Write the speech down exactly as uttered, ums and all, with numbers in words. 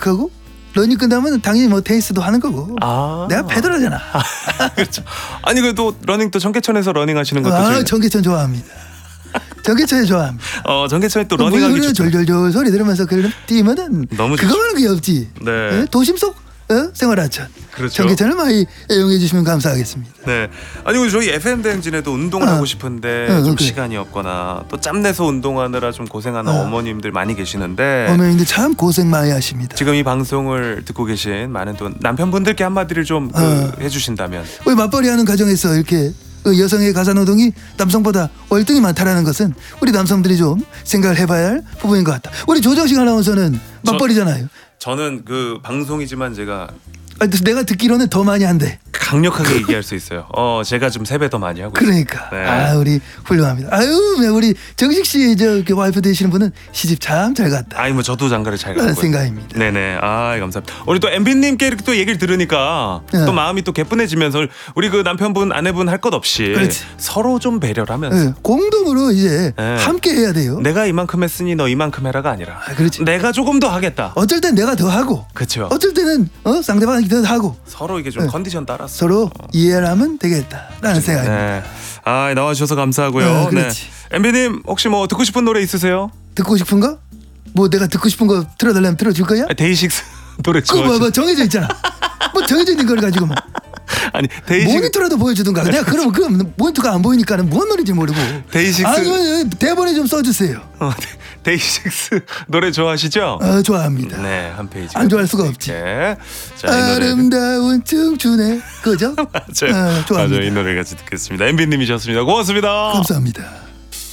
시작하고 러닝 끝나면 당연히 뭐 테니스도 하는 거고. 아. 내가 페더러잖아. 그렇죠. 아니 그래도 러닝 또 청계천에서 러닝 하시는 것도 아, 저희... 청계천 좋아합니다. 청계천에 좋아합니다. 어, 청계천에 또 러닝하기 좋죠. 졸졸졸 소리 들으면서 그 뛰면은 너무 그거만한 게 없지. 네. 네? 도심 속 어? 생활하천. 그렇죠. 청계천을 많이 애용해 주시면 감사하겠습니다. 네. 아니 그리고 저희 에프엠 대행진에도 운동을 어. 하고 싶은데 어, 좀 그래. 시간이 없거나 또 짬내서 운동하느라 좀 고생하는 어. 어머님들 많이 계시는데 어머님들 참 고생 많이 하십니다. 지금 이 방송을 듣고 계신 많은 또 남편분들께 한마디를 좀 그, 어. 해주신다면. 우리 맞벌이하는 가정에서 이렇게 그 여성의 가사노동이 남성보다 월등히 많다라는 것은 우리 남성들이 좀 생각을 해봐야 할 부분인 것 같다. 우리 조정식 아나운서는 맞벌이잖아요. 저는 그 방송이지만 제가 아, 내가 듣기로는 더 많이 한대. 강력하게 얘기할 수 있어요. 어 제가 좀 세 배 더 많이 하고 그러니까 있어요. 네. 아 우리 훌륭합니다. 아유 우리 정식 씨 저 그 와이프 되시는 분은 시집 참 잘 갔다. 아니 뭐 저도 장가를 잘 라는 갔고요. 생각입니다. 네네. 아 감사합니다. 우리 또 엠비님께 이렇게 또 얘기를 들으니까 네. 또 마음이 또 개뿐해지면서 우리 그 남편분 아내분 할 것 없이 그렇지. 서로 좀 배려를 하면서 네, 공동으로 이제 네. 함께 해야 돼요. 내가 이만큼 했으니 너 이만큼 해라가 아니라 아, 그렇지. 내가 조금 더 하겠다. 어쩔 땐 내가 더 하고, 그렇죠. 어쩔 때는 어 상대방이 더 하고 서로 이게 좀 네. 컨디션 따라서 서로 이해를 하면 되겠다라는 생각입니다. 네. 아 나와주셔서 감사하고요. 어, 네. 그렇지. 엠비님 혹시 뭐 듣고 싶은 노래 있으세요? 듣고 싶은 거? 뭐 내가 듣고 싶은 거 틀어달라면 틀어줄 거야? 아, 데이식스 노래 그거 뭐, 좋아하시. 뭐 정해져 있잖아. 뭐 정해져 있는 걸 가지고 뭐 아니 데이식 모니터라도 보여주든가. 내가 그러면 그럼 모니터가 안 보이니까는 뭔 노래인지 모르고. 데이식스 아니 대본에 좀 써주세요. 어, 데- 데이식스 노래 좋아하시죠? 어, 좋아합니다. 네, 한 페이지. 안 좋아할 수가 없지. 네. 자, 이 노래 아름다운 청춘의 그죠? 맞아요. 어, 좋아합니다. 맞아요. 이 노래 같이 듣겠습니다. 엠비님이셨습니다. 고맙습니다. 감사합니다.